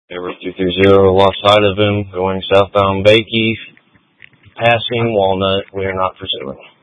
Air 230, lost sight of him, going southbound Bakey, passing Walnut. We are not pursuing.